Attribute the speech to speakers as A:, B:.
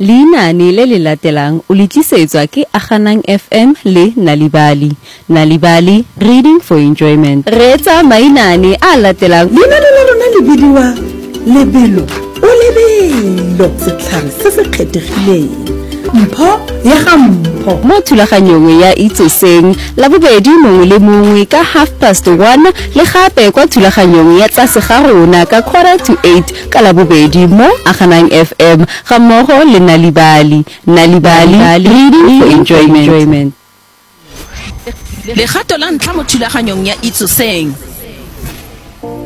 A: Leinaane le le latelang o le tlisetswa ke Aganang FM le Nalibali. Nalibali, reading for enjoyment. Reetsa mainaane a latelang.
B: Leinaane la rona le bidiwa lebelo o lebelo, setlhare se se kgethegileng. Mpho ya ga mpho
A: mo thulaganyong ya Itsoseng la bobedi mongwe le mongwe ka 1:30 le gape kwa thulaganyong ya tsa segarona ka 7:45 ka la bobedi mo Aganang FM ga mmogo le Nalibali. Nalibali, reading for enjoyment.
C: Legato la ntlha mo thulaganyong ya Itsoseng.